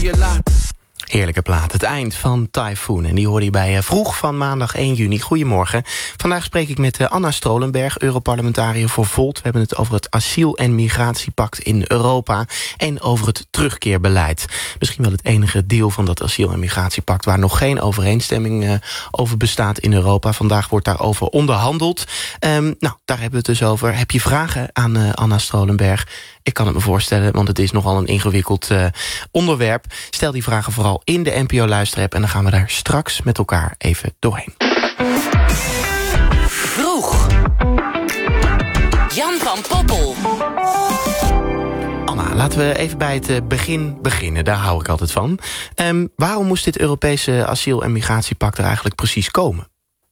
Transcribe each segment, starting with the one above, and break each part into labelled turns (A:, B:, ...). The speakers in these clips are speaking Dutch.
A: Heerlijke plaat, het eind van Typhoon. En die hoorde je bij Vroeg van maandag 1 juni. Goedemorgen. Vandaag spreek ik met Anna Strolenberg, Europarlementariër voor Volt. We hebben het over het asiel- en migratiepact in Europa en over het terugkeerbeleid. Misschien wel het enige deel van dat asiel- en migratiepact waar nog geen overeenstemming over bestaat in Europa. Vandaag wordt daarover onderhandeld. Daar hebben we het dus over. Heb je vragen aan Anna Strolenberg? Ik kan het me voorstellen, want het is nogal een ingewikkeld onderwerp. Stel die vragen vooral in de NPO-luisterapp en dan gaan we daar straks met elkaar even doorheen.
B: Vroeg. Jan van Poppel.
A: Anna, laten we even bij het begin beginnen. Daar hou ik altijd van. Waarom moest dit Europese asiel- en migratiepact er eigenlijk precies komen?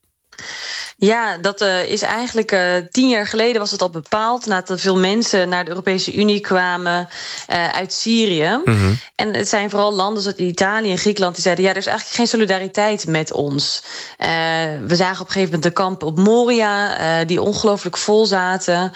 C: Ja, dat is eigenlijk 10 jaar geleden was het al bepaald, nadat er veel mensen naar de Europese Unie kwamen uit Syrië. Mm-hmm. En het zijn vooral landen zoals Italië en Griekenland die zeiden, ja, er is eigenlijk geen solidariteit met ons. We zagen op een gegeven moment de kampen op Moria, die ongelooflijk vol zaten.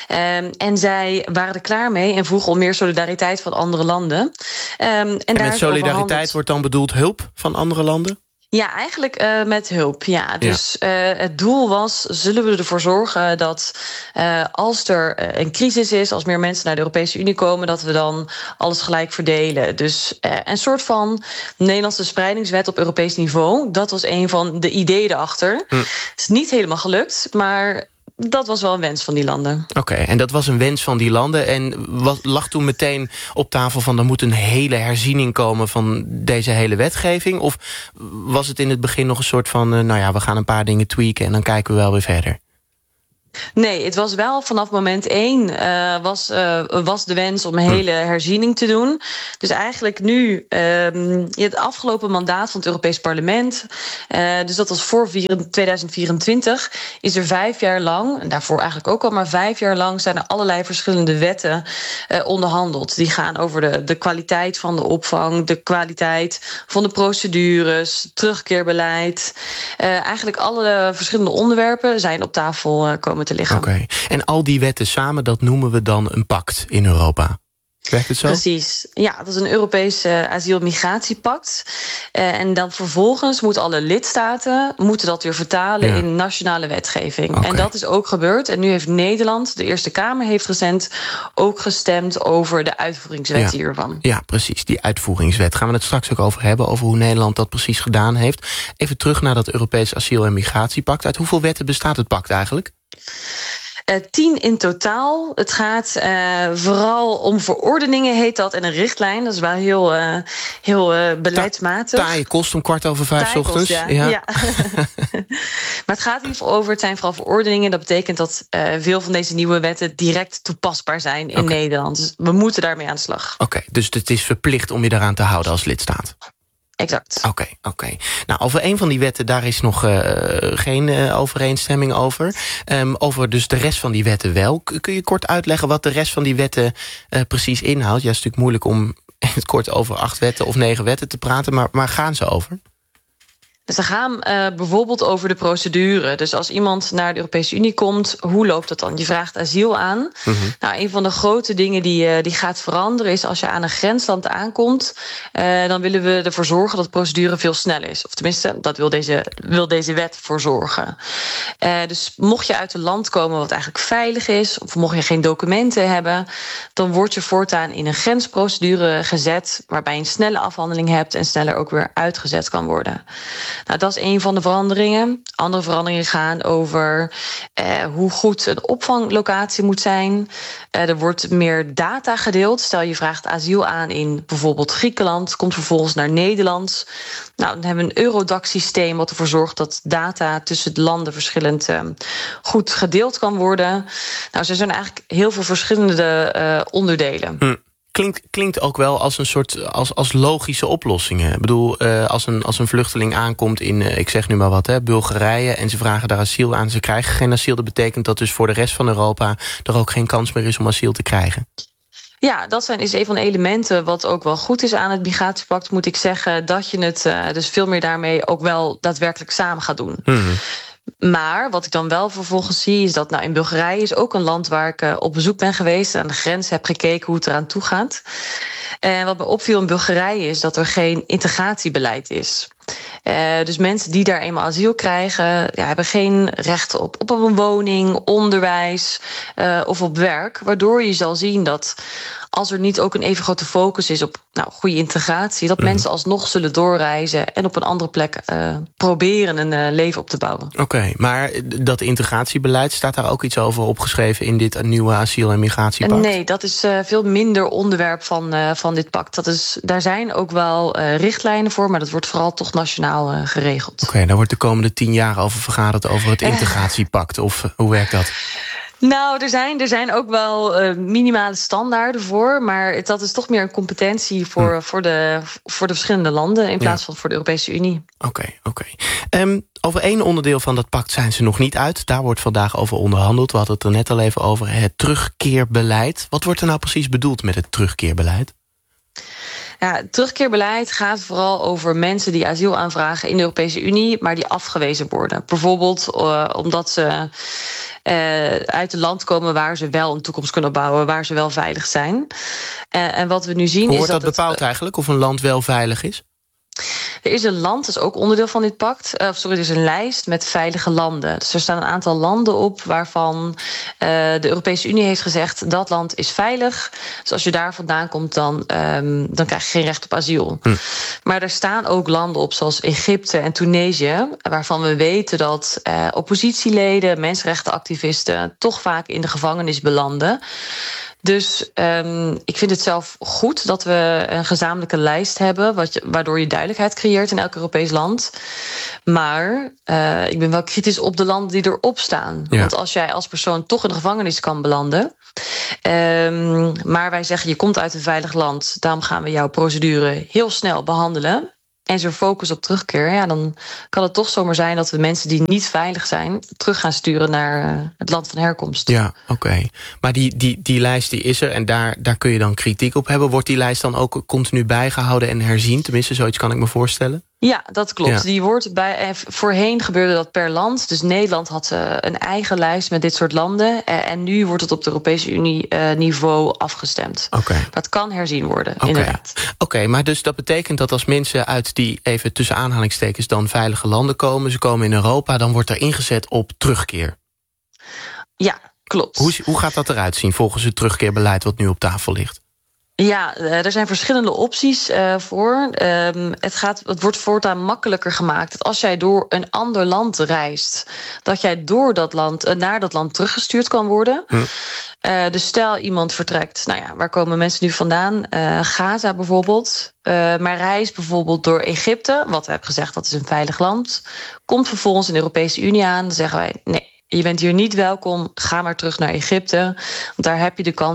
C: En zij waren er klaar mee en vroegen om meer solidariteit van andere landen.
A: En met solidariteit wordt dan bedoeld hulp van andere landen?
C: Ja, eigenlijk met hulp, ja. Dus het doel was, zullen we ervoor zorgen dat als er een crisis is, als meer mensen naar de Europese Unie komen, dat we dan alles gelijk verdelen. Dus een soort van Nederlandse spreidingswet op Europees niveau. Dat was een van de ideeën erachter. Het is niet helemaal gelukt, maar dat was wel een wens van die landen.
A: Oké, en dat was een wens van die landen. En lag toen meteen op tafel van, er moet een hele herziening komen van deze hele wetgeving? Of was het in het begin nog een soort van, we gaan een paar dingen tweaken en dan kijken we wel weer verder?
C: Nee, het was wel vanaf moment 1 was de wens om een hele herziening te doen. Dus eigenlijk nu, het afgelopen mandaat van het Europees Parlement, dus dat was voor 2024, is er 5 jaar lang, en daarvoor eigenlijk ook al, maar 5 jaar lang zijn er allerlei verschillende wetten onderhandeld. Die gaan over de kwaliteit van de opvang, de kwaliteit van de procedures, terugkeerbeleid. Eigenlijk alle verschillende onderwerpen zijn op tafel komen te liggen.
A: Oké. En al die wetten samen, dat noemen we dan een pact in Europa. Werkt het zo?
C: Precies. Ja, dat is een Europees asiel- en migratiepact. En dan vervolgens moeten alle lidstaten dat weer vertalen in nationale wetgeving. Okay. En dat is ook gebeurd. En nu heeft Nederland, de Eerste Kamer heeft recent ook gestemd over de uitvoeringswet hiervan.
A: Ja, precies. Die uitvoeringswet. Gaan we het straks ook over hebben, over hoe Nederland dat precies gedaan heeft. Even terug naar dat Europees asiel- en migratiepact. Uit hoeveel wetten bestaat het pact eigenlijk?
C: 10 in totaal. Het gaat vooral om verordeningen, heet dat, en een richtlijn. Dat is wel heel beleidsmatig.
A: Taaie kost om 4:15 ochtends.
C: Ja. Maar het gaat in ieder geval over, het zijn vooral verordeningen. Dat betekent dat veel van deze nieuwe wetten direct toepasbaar zijn in Nederland. Dus we moeten daarmee aan de slag.
A: Oké, dus het is verplicht om je daaraan te houden als lidstaat?
C: Exact.
A: Oké. Nou, over een van die wetten, daar is nog geen overeenstemming over. Over dus de rest van die wetten wel. Kun je kort uitleggen wat de rest van die wetten precies inhoudt? Ja, het is natuurlijk moeilijk om in het kort over 8 wetten of 9 wetten te praten, maar gaan ze over?
C: Dus ze gaan bijvoorbeeld over de procedure. Dus als iemand naar de Europese Unie komt, hoe loopt dat dan? Je vraagt asiel aan. Mm-hmm. Nou, een van de grote dingen die gaat veranderen is, als je aan een grensland aankomt, dan willen we ervoor zorgen dat de procedure veel sneller is. Of tenminste, dat wil deze wet voor zorgen. Dus mocht je uit een land komen wat eigenlijk veilig is, of mocht je geen documenten hebben, dan word je voortaan in een grensprocedure gezet, waarbij je een snelle afhandeling hebt en sneller ook weer uitgezet kan worden. Nou, dat is een van de veranderingen. Andere veranderingen gaan over hoe goed een opvanglocatie moet zijn. Er wordt meer data gedeeld. Stel je vraagt asiel aan in bijvoorbeeld Griekenland, komt vervolgens naar Nederland. Nou, dan hebben we een Eurodac-systeem wat ervoor zorgt dat data tussen de landen verschillend goed gedeeld kan worden. Nou, er zijn eigenlijk heel veel verschillende onderdelen.
A: Klinkt ook wel als een soort als logische oplossingen. Ik bedoel, als een vluchteling aankomt in, ik zeg nu maar wat, Bulgarije, en ze vragen daar asiel aan, ze krijgen geen asiel. Dat betekent dat dus voor de rest van Europa er ook geen kans meer is om asiel te krijgen.
C: Ja, dat is een van de elementen wat ook wel goed is aan het migratiepact, moet ik zeggen, dat je het dus veel meer daarmee ook wel daadwerkelijk samen gaat doen. Mm-hmm. Maar wat ik dan wel vervolgens zie is dat in Bulgarije is ook een land waar ik op bezoek ben geweest. Aan de grens heb gekeken hoe het eraan toe gaat. En wat me opviel in Bulgarije is dat er geen integratiebeleid is. Dus mensen die daar eenmaal asiel krijgen, hebben geen recht op een woning, onderwijs of op werk. Waardoor je zal zien dat als er niet ook een even grote focus is op goede integratie, dat mensen alsnog zullen doorreizen en op een andere plek proberen een leven op te bouwen.
A: Oké, maar dat integratiebeleid, staat daar ook iets over opgeschreven in dit nieuwe asiel- en migratiepact?
C: Nee, dat is veel minder onderwerp van dit pact. Daar zijn ook wel richtlijnen voor, maar dat wordt vooral toch nationaal geregeld.
A: Oké, daar wordt de komende 10 jaar over vergaderd over het integratiepact, of hoe werkt dat?
C: Nou, er zijn ook wel minimale standaarden voor, maar dat is toch meer een competentie voor de verschillende landen in plaats van voor de Europese Unie.
A: Oké. Over één onderdeel van dat pact zijn ze nog niet uit. Daar wordt vandaag over onderhandeld. We hadden het er net al even over, het terugkeerbeleid. Wat wordt er nou precies bedoeld met het terugkeerbeleid?
C: Ja, het terugkeerbeleid gaat vooral over mensen die asiel aanvragen in de Europese Unie, maar die afgewezen worden. Bijvoorbeeld omdat ze uit een land komen waar ze wel een toekomst kunnen bouwen, waar ze wel veilig zijn. En wat we nu zien
A: Hoe
C: is
A: wordt dat bepaald eigenlijk, of een land wel veilig is?
C: Er is een land, dat is ook onderdeel van dit pact. Er is een lijst met veilige landen. Dus er staan een aantal landen op waarvan de Europese Unie heeft gezegd dat land is veilig. Dus als je daar vandaan komt, dan krijg je geen recht op asiel. Maar er staan ook landen op zoals Egypte en Tunesië, waarvan we weten dat oppositieleden, mensenrechtenactivisten toch vaak in de gevangenis belanden. Dus ik vind het zelf goed dat we een gezamenlijke lijst hebben, waardoor je duidelijkheid creëert in elk Europees land. Maar ik ben wel kritisch op de landen die erop staan. Ja. Want als jij als persoon toch in de gevangenis kan belanden, maar wij zeggen je komt uit een veilig land, daarom gaan we jouw procedure heel snel behandelen, en zo'n focus op terugkeer, dan kan het toch zomaar zijn dat we mensen die niet veilig zijn terug gaan sturen naar het land van herkomst.
A: Ja, oké. Maar die lijst die is er en daar kun je dan kritiek op hebben. Wordt die lijst dan ook continu bijgehouden en herzien? Tenminste, zoiets kan ik me voorstellen.
C: Ja, dat klopt. Ja. Die wordt voorheen gebeurde dat per land. Dus Nederland had een eigen lijst met dit soort landen. En nu wordt het op de Europese Unie niveau afgestemd.
A: Okay.
C: Maar het kan herzien worden, inderdaad.
A: Oké, maar dus dat betekent dat als mensen uit die, even tussen aanhalingstekens, dan veilige landen komen, ze komen in Europa, dan wordt er ingezet op terugkeer.
C: Ja, klopt.
A: Hoe gaat dat eruit zien volgens het terugkeerbeleid wat nu op tafel ligt?
C: Ja, er zijn verschillende opties voor. Het wordt voortaan makkelijker gemaakt dat als jij door een ander land reist, dat jij door dat land naar dat land teruggestuurd kan worden. Dus stel iemand vertrekt, waar komen mensen nu vandaan? Gaza bijvoorbeeld. Maar reis bijvoorbeeld door Egypte, wat we hebben gezegd, dat is een veilig land. Komt vervolgens in de Europese Unie aan, dan zeggen wij nee. Je bent hier niet welkom, ga maar terug naar Egypte. Want daar heb je de kans